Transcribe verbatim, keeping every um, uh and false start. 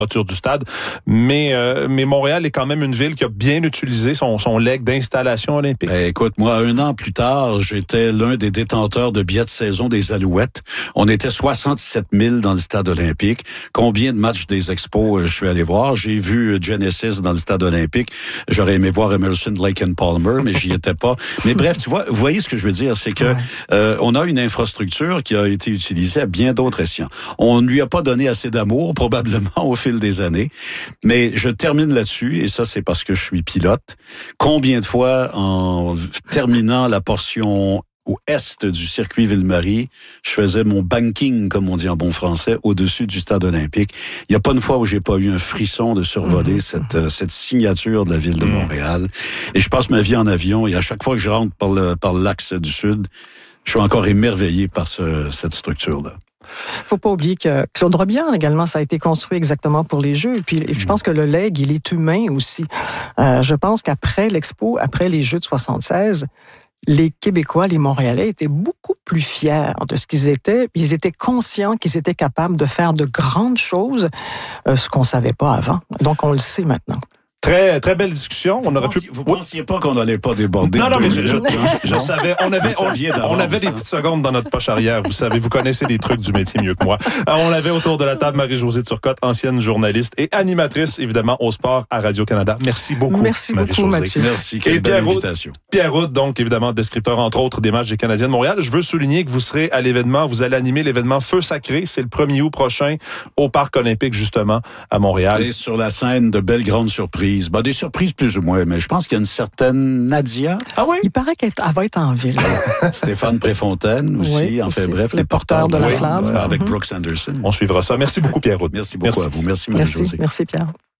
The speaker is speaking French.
du stade, mais euh, mais Montréal est quand même une ville qui a bien utilisé son son legs d'installation olympique. Ben, écoute, moi, un an plus tard, j'étais l'un des détenteurs de billets de saison des Alouettes. On était soixante-sept mille dans le stade olympique. Combien de matchs des Expos je suis allé voir? J'ai vu Genesis dans le stade olympique. J'aurais aimé voir Emerson, Lake and Palmer, mais j'y étais pas. Mais bref, tu vois, vous voyez ce que je veux dire, c'est que ouais. euh, on a une infrastructure qui a été utilisée à bien d'autres escients. On ne lui a pas donné assez d'amour, probablement au fil des années. Mais je termine là-dessus, et ça, c'est parce que je suis pilote. Combien de fois, en terminant la portion au est du circuit Ville-Marie, je faisais mon banking, comme on dit en bon français, au-dessus du stade olympique. Il n'y a pas une fois où j'ai pas eu un frisson de survoler mmh. cette, euh, cette signature de la ville de Montréal. Et je passe ma vie en avion, et à chaque fois que je rentre par, le, par l'axe du Sud, je suis encore émerveillé par ce, cette structure-là. Faut pas oublier que Claude Robillard, également, ça a été construit exactement pour les Jeux. Et puis, je pense que le leg, il est humain aussi. Euh, je pense qu'après l'Expo, après les Jeux de soixante-seize, les Québécois, les Montréalais étaient beaucoup plus fiers de ce qu'ils étaient. Ils étaient conscients qu'ils étaient capables de faire de grandes choses, euh, ce qu'on savait pas avant. Donc, on le sait maintenant. Très, très belle discussion. Vous on aurait pensiez, pu. Vous pensiez pas qu'on n'allait pas déborder? Non, non, mais je, je, je, je savais. On avait, on, on avait des hein? petites secondes dans notre poche arrière. Vous savez, vous connaissez les trucs du métier mieux que moi. Alors, on avait autour de la table Marie-Josée Turcotte, ancienne journaliste et animatrice, évidemment, au sport à Radio-Canada. Merci beaucoup. Merci beaucoup, Mathieu. Merci. Quelle belle invitation. Pierre Houde, donc, évidemment, descripteur, entre autres, des matchs des Canadiens de Montréal. Je veux souligner que vous serez à l'événement, vous allez animer l'événement Feu Sacré. C'est le premier août prochain au Parc olympique, justement, à Montréal. Et sur la scène, de belles grandes surprises. Ben, des surprises plus ou moins, mais je pense qu'il y a une certaine Nadia. Ah oui? Il paraît qu'elle va être en ville. Stéphane Préfontaine aussi, oui, enfin aussi. bref, les porteurs de la oui, flamme. Avec mm-hmm. Brooks Anderson. On suivra ça. Merci beaucoup, Pierre Houde. Merci beaucoup Merci. à vous. Merci, Marie-Josée. Merci, merci Pierre.